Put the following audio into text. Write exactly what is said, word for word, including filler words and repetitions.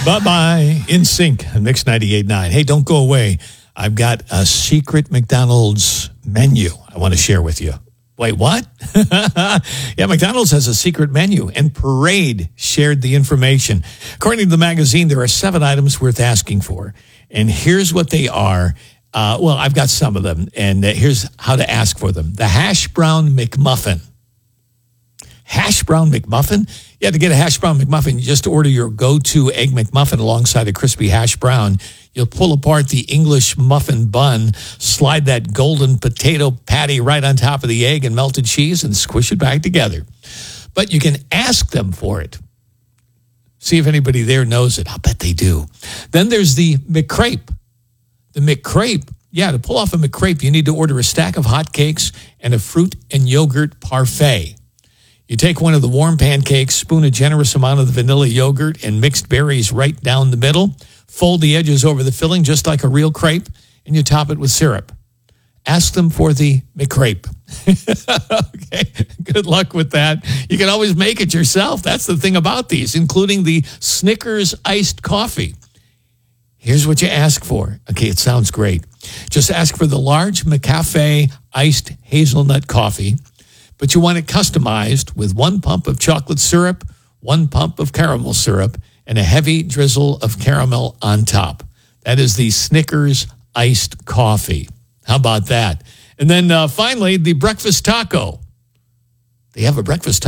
Bye-bye. In Sync, Mix ninety-eight point nine. Hey, don't go away. I've got a secret McDonald's menu I want to share with you. Wait, what? Yeah, McDonald's has a secret menu, and Parade shared the information. According to the magazine, there are seven items worth asking for. And here's what they are. Uh, well, I've got some of them, and uh, here's how to ask for them. The Hash Brown McMuffin. Hash Brown McMuffin? Yeah, to get a Hash Brown McMuffin, you just order your go-to Egg McMuffin alongside a crispy hash brown. You'll pull apart the English muffin bun, slide that golden potato patty right on top of the egg and melted cheese, and squish it back together. But you can ask them for it. See if anybody there knows it. I'll bet they do. Then there's the McCrape. The McCrape, yeah, to pull off a McCrape, you need to order a stack of hot cakes and a fruit and yogurt parfait. You take one of the warm pancakes, spoon a generous amount of the vanilla yogurt and mixed berries right down the middle, fold the edges over the filling just like a real crepe, and you top it with syrup. Ask them for the McCrape. Okay, good luck with that. You can always make it yourself. That's the thing about these, including the Snickers iced coffee. Here's what you ask for. Okay, it sounds great. Just ask for the large McCafe iced hazelnut coffee, but you want it customized with one pump of chocolate syrup, one pump of caramel syrup, and a heavy drizzle of caramel on top. That is the Snickers iced coffee. How about that? And then uh, finally, the breakfast taco. They have a breakfast taco.